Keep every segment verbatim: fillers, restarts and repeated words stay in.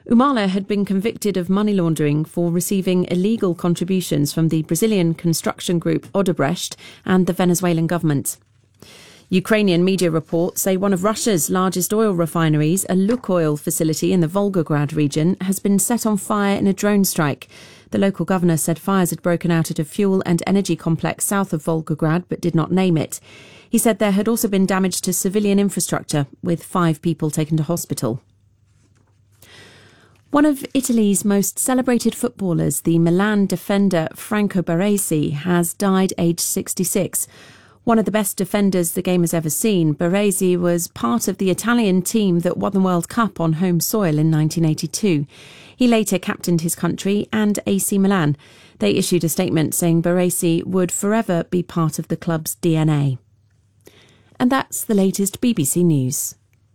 Humala had been convicted of money laundering for receiving illegal contributions from the Brazilian construction group Odebrecht and the Venezuelan government. Ukrainian media reports say one of Russia's largest oil refineries, a Lukoil facility in the Volgograd region, has been set on fire in a drone strike. The local governor said fires had broken out at a fuel and energy complex south of Volgograd, but did not name it. He said there had also been damage to civilian infrastructure, with five people taken to hospital. One of Italy's most celebrated footballers, the Milan defender Franco Baresi, has died aged sixty-six. One of the best defenders the game has ever seen, Baresi was part of the Italian team that won the World Cup on home soil in nineteen eighty-two. He later captained his country and A C Milan. They issued a statement saying Baresi would forever be part of the club's D N A. And that's the latest B B C News.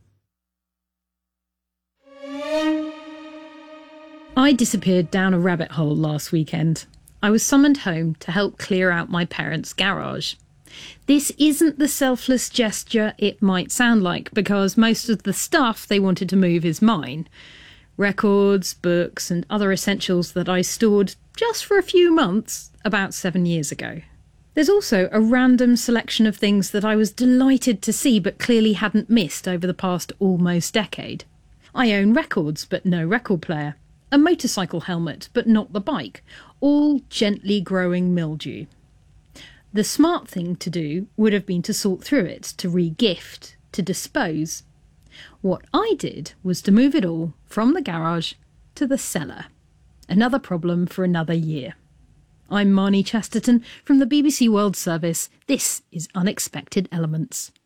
I disappeared down a rabbit hole last weekend. I was summoned home to help clear out my parents' garage. This isn't the selfless gesture it might sound like, because most of the stuff they wanted to move is mine. Records, books and other essentials that I stored just for a few months about seven years ago. There's also a random selection of things that I was delighted to see but clearly hadn't missed over the past almost decade. I own records but no record player. A motorcycle helmet but not the bike. All gently growing mildew. The smart thing to do would have been to sort through it, to re-gift, to dispose. What I did was to move it all from the garage to the cellar. Another problem for another year. I'm Marnie Chesterton from the B B C World Service. This is Unexpected Elements.